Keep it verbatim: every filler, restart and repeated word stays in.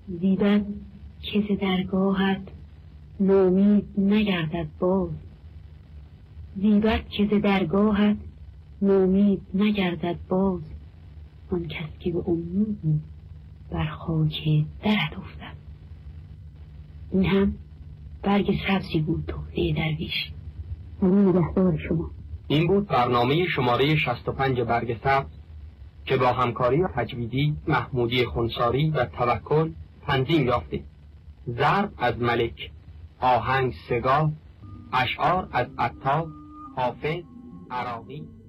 زیبد که ز درگاهت نومید نگردد باز. زیبد که ز درگاهت نومید نگردد باز. آن کس که به امیدی بر خاک درت افتد. این هم برگ سبزی بود تحفه درویش. همین نگهدار شما. این بود برنامه شماره شصت و پنج برگ سبز که با همکاری تجویدی محمودی خنساری و توکل تنظیم یافته. ضرب از ملک، آهنگ سگاه، اشعار از عطار، حافظ، عراقی.